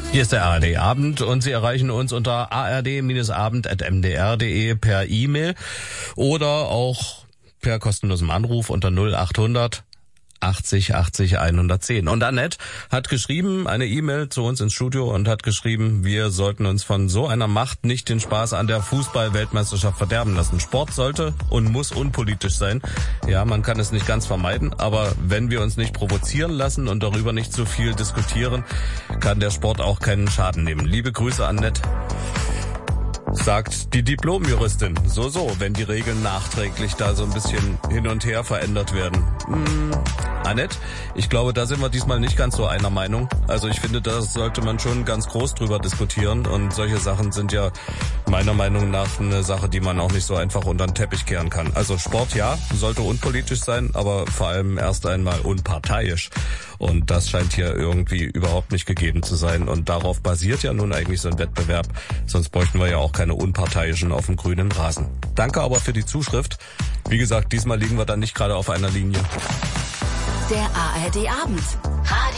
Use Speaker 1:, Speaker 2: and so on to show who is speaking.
Speaker 1: Hier ist der ARD Abend und Sie erreichen uns unter ard-abend@mdr.de per E-Mail oder auch per kostenlosem Anruf unter 0800 80 80 110. Und Annette hat geschrieben, eine E-Mail zu uns ins Studio und hat geschrieben, wir sollten uns von so einer Macht nicht den Spaß an der Fußball-Weltmeisterschaft verderben lassen. Sport sollte und muss unpolitisch sein. Ja, man kann es nicht ganz vermeiden, aber wenn wir uns nicht provozieren lassen und darüber nicht so viel diskutieren, kann der Sport auch keinen Schaden nehmen. Liebe Grüße, Annette. Sagt die Diplomjuristin. So, wenn die Regeln nachträglich da so ein bisschen hin und her verändert werden. Annette, ich glaube, da sind wir diesmal nicht ganz so einer Meinung. Also ich finde, da sollte man schon ganz groß drüber diskutieren und solche Sachen sind ja meiner Meinung nach eine Sache, die man auch nicht so einfach unter den Teppich kehren kann. Also Sport, ja, sollte unpolitisch sein, aber vor allem erst einmal unparteiisch. Und das scheint hier irgendwie überhaupt nicht gegeben zu sein. Und darauf basiert ja nun eigentlich so ein Wettbewerb. Sonst bräuchten wir ja auch keine Unparteiischen auf dem grünen Rasen. Danke aber für die Zuschrift. Wie gesagt, diesmal liegen wir dann nicht gerade auf einer Linie.
Speaker 2: Der ARD Abend.